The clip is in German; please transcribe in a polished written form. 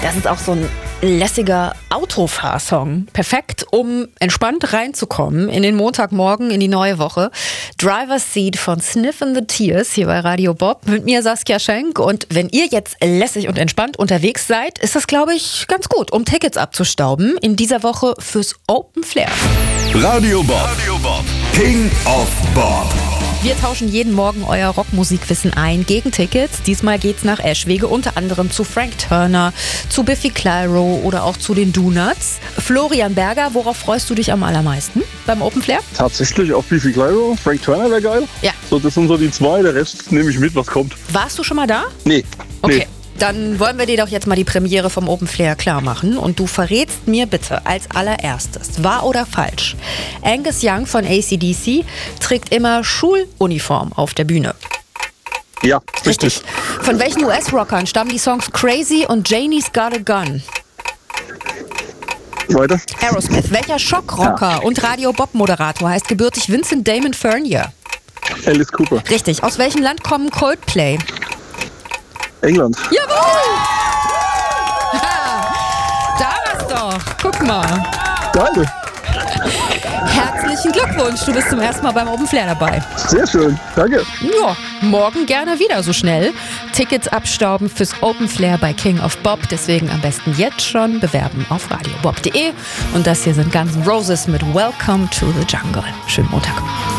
Das ist auch so ein lässiger Autofahrsong. Perfekt, um entspannt reinzukommen in den Montagmorgen, in die neue Woche. Driver's Seat von Sniffin' the Tears hier bei Radio Bob mit mir Saskia Schenk. Und wenn ihr jetzt lässig und entspannt unterwegs seid, ist das, glaube ich, ganz gut, um Tickets abzustauben in dieser Woche fürs Open Flair. Radio Bob. King of Bob. Wir tauschen jeden Morgen euer Rockmusikwissen ein gegen Tickets. Diesmal geht's nach Eschwege, unter anderem zu Frank Turner, zu Biffy Clyro oder auch zu den Donuts. Florian Berger, worauf freust du dich am allermeisten beim Open Flair? Tatsächlich auf Biffy Clyro. Frank Turner wäre geil. Ja. So, das sind so die zwei, der Rest nehme ich mit, was kommt. Warst du schon mal da? Nee. Okay. Dann wollen wir dir doch jetzt mal die Premiere vom Open Flair klar machen und du verrätst mir bitte als allererstes, wahr oder falsch, Angus Young von AC/DC trägt immer Schuluniform auf der Bühne. Ja, richtig. Von welchen US-Rockern stammen die Songs Crazy und Janie's Got a Gun? Weiter. Aerosmith. Welcher Schockrocker und Radio Bob-Moderator heißt gebürtig Vincent Damon Furnier? Alice Cooper. Richtig. Aus welchem Land kommen Coldplay? England. Jawohl! Da war's doch. Guck mal. Geil. Herzlichen Glückwunsch. Du bist zum ersten Mal beim Open Flair dabei. Sehr schön. Danke. Ja, morgen gerne wieder so schnell. Tickets abstauben fürs Open Flair bei King of Bob. Deswegen am besten jetzt schon bewerben auf radiobob.de. Und das hier sind Guns N' Roses mit Welcome to the Jungle. Schönen Montag.